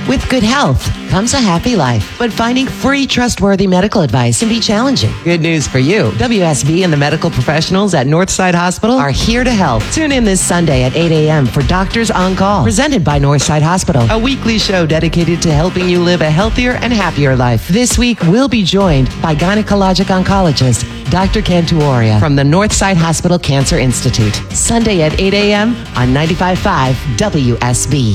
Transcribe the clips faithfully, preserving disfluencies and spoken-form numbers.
With good health comes a happy life, but finding free, trustworthy medical advice can be challenging. Good news for you. W S B and the medical professionals at Northside Hospital are here to help. Tune in this Sunday at eight a.m. for Doctors on Call, presented by Northside Hospital, a weekly show dedicated to helping you live a healthier and happier life. This week, we'll be joined by gynecologic oncologist Doctor Cantuoria from the Northside Hospital Cancer Institute. Sunday at eight a.m. on ninety-five point five W S B.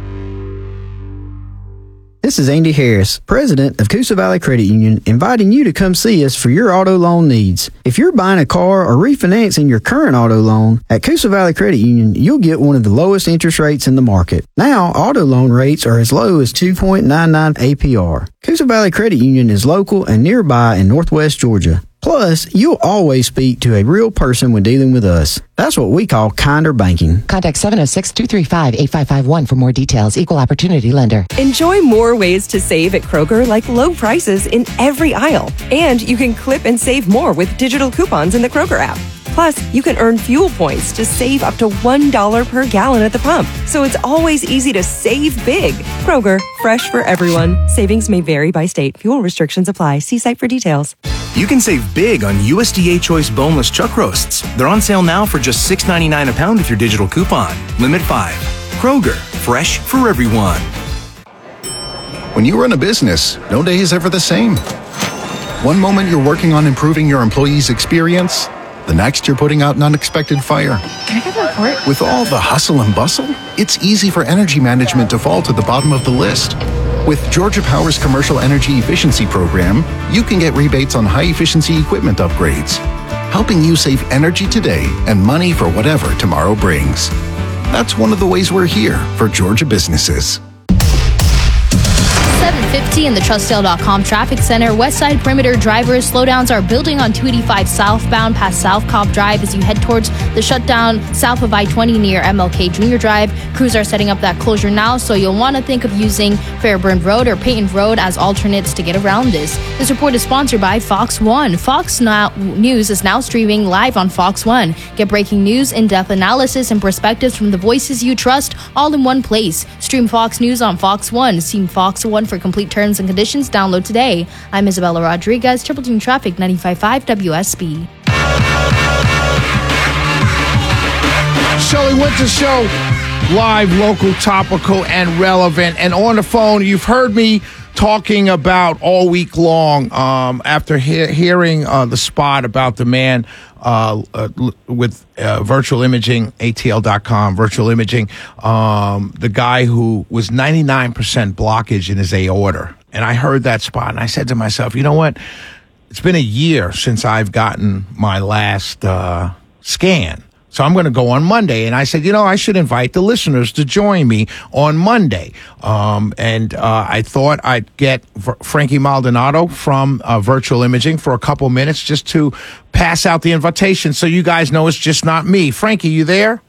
This is Andy Harris, president of Coosa Valley Credit Union, inviting you to come see us for your auto loan needs. If you're buying a car or refinancing your current auto loan, at Coosa Valley Credit Union, you'll get one of the lowest interest rates in the market. Now, auto loan rates are as low as two point nine nine A P R. Coosa Valley Credit Union is local and nearby in Northwest Georgia. Plus, you'll always speak to a real person when dealing with us. That's what we call kinder banking. Contact seven oh six, two three five, eight five five one for more details. Equal opportunity lender. Enjoy more ways to save at Kroger, like low prices in every aisle. And you can clip and save more with digital coupons in the Kroger app. Plus, you can earn fuel points to save up to one dollar per gallon at the pump. So it's always easy to save big. Kroger, fresh for everyone. Savings may vary by state. Fuel restrictions apply. See site for details. You can save big on U S D A Choice boneless chuck roasts. They're on sale now for just six ninety-nine a pound with your digital coupon. Limit five. Kroger, fresh for everyone. When you run a business, no day is ever the same. One moment you're working on improving your employees' experience. The next, you're putting out an unexpected fire. Can I get the report? With all the hustle and bustle, it's easy for energy management to fall to the bottom of the list. With Georgia Power's Commercial Energy Efficiency Program, you can get rebates on high-efficiency equipment upgrades, helping you save energy today and money for whatever tomorrow brings. That's one of the ways we're here for Georgia businesses. seven fifty in the Trustdale dot com traffic center. West Side Perimeter drivers slowdowns are building on two eighty-five southbound past South Cobb Drive as you head towards the shutdown south of I twenty near M L K Junior Drive. Crews are setting up that closure now, so you'll want to think of using Fairburn Road or Peyton Road as alternates to get around this. This report is sponsored by Fox One. Fox now, News is now streaming live on Fox One. Get breaking news, in-depth analysis, and perspectives from the voices you trust all in one place. Stream Fox News on Fox One. See Fox One for complete terms and conditions. Download today. I'm Isabella Rodriguez, Triple Team Traffic, ninety-five point five W S B. Shelley Winter Show, live, local, topical, and relevant. And on the phone, you've heard me talking about all week long um, after he- hearing uh, the spot about the man uh, uh, with uh, virtual imaging, A T L dot com, virtual imaging, um, the guy who was ninety-nine percent blockage in his aorta. And I heard that spot, and I said to myself, you know what? It's been a year since I've gotten my last uh, scan. So I'm going to go on Monday. And I said, you know, I should invite the listeners to join me on Monday. Um, and uh, I thought I'd get v- Frankie Maldonado from uh, Virtual Imaging for a couple minutes just to pass out the invitation so you guys know it's just not me. Frankie, you there?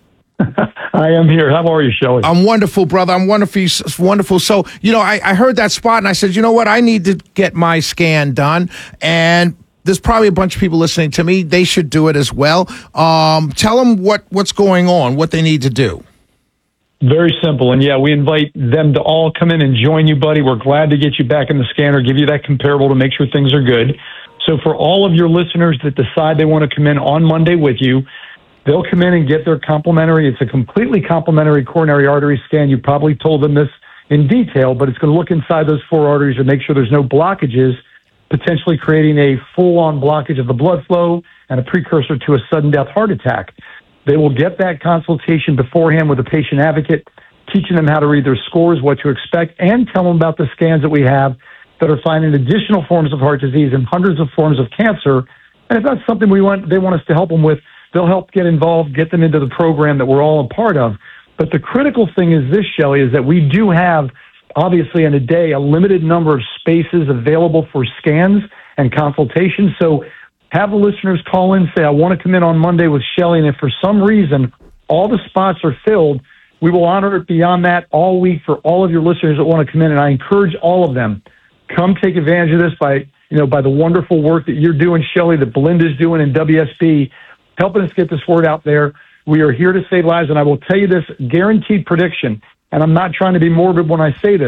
I am here. How are you, Shelley? I'm wonderful, brother. I'm wonderful. Wonderful. So, you know, I, I heard that spot and I said, you know what? I need to get my scan done. And there's probably a bunch of people listening to me. They should do it as well. Um, tell them what, what's going on, what they need to do. Very simple. And, yeah, we invite them to all come in and join you, buddy. We're glad to get you back in the scanner, give you that comparable to make sure things are good. So for all of your listeners that decide they want to come in on Monday with you, they'll come in and get their complimentary. It's a completely complimentary coronary artery scan. You probably told them this in detail, but it's going to look inside those four arteries and make sure there's no blockages, potentially creating a full-on blockage of the blood flow and a precursor to a sudden death heart attack. They will get that consultation beforehand with a patient advocate, teaching them how to read their scores, what to expect, and tell them about the scans that we have that are finding additional forms of heart disease and hundreds of forms of cancer. And if that's something we want, they want us to help them with, they'll help get involved, get them into the program that we're all a part of. But the critical thing is this, Shelley, is that we do have, obviously, in a day, a limited number of spaces available for scans and consultations. So have the listeners call in, say, I want to come in on Monday with Shelley, and if for some reason all the spots are filled, we will honor it beyond that all week for all of your listeners that want to come in. And I encourage all of them, come take advantage of this by, you know, by the wonderful work that you're doing, Shelley, that Belinda's doing in W S B, helping us get this word out there. We are here to save lives, and I will tell you this guaranteed prediction, and I'm not trying to be morbid when I say this.